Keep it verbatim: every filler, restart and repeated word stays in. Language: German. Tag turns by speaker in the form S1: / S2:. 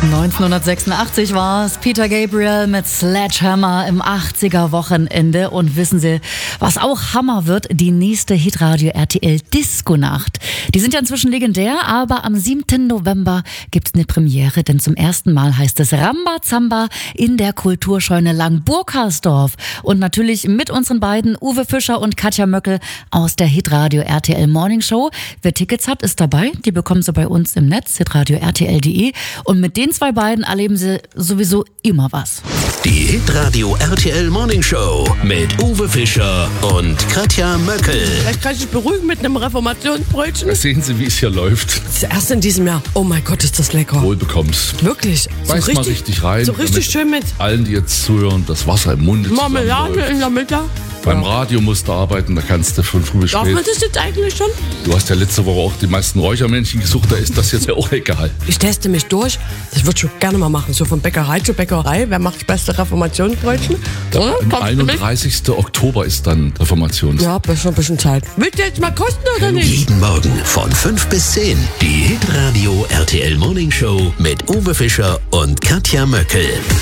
S1: neunzehnhundertsechsundachtzig war es Peter Gabriel mit Sledgehammer im achtziger-Wochenende. Und wissen Sie, was auch Hammer wird? Die nächste Hitradio R T L Disco-Nacht. Die sind ja inzwischen legendär, aber am siebten November gibt's eine Premiere, denn zum ersten Mal heißt es Rambazamba in der Kulturscheune Langburg-Harsdorf. Und natürlich mit unseren beiden, Uwe Fischer und Katja Möckel aus der Hitradio R T L Morning Show. Wer Tickets hat, ist dabei. Die bekommen Sie bei uns im Netz, hitradio r t l punkt d e. Und mit den zwei beiden erleben Sie sowieso immer was.
S2: Die Hitradio R T L Morning Show mit Uwe Fischer und Katja Möckel.
S3: Vielleicht kann ich dich beruhigen mit einem Reformationsbrötchen.
S4: Da sehen Sie, wie es hier läuft.
S3: Das erste in diesem Jahr. Oh mein Gott, ist das lecker.
S4: Wohl bekommst.
S3: Wirklich. So
S4: Beiß
S3: richtig,
S4: mal richtig rein.
S3: So richtig schön mit
S4: allen, die jetzt zuhören, das Wasser im Mund.
S3: Marmelade in der Mitte.
S4: Beim Radio musst du arbeiten, da kannst du von früh bis
S3: Darf
S4: spät.
S3: man das jetzt eigentlich schon?
S4: Du hast ja letzte Woche auch die meisten Räuchermännchen gesucht, da ist das jetzt ja auch egal.
S3: Ich teste mich durch. Das würde ich schon gerne mal machen. So von Bäckerei zu Bäckerei. Wer macht das beste Reformationsbrötchen? Oder?
S4: Am
S3: Kommst du mit?
S4: einunddreißigsten Oktober ist dann Reformations.
S3: Ja, das ist schon ein bisschen Zeit. Willst du jetzt mal kosten oder nicht?
S2: Jeden Morgen von fünf bis zehn. Die Hitradio R T L Morning Show mit Uwe Fischer und Katja Möckel.